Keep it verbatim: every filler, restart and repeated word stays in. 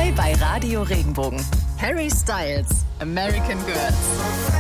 Neu bei Radio Regenbogen. Harry Styles, American Girls.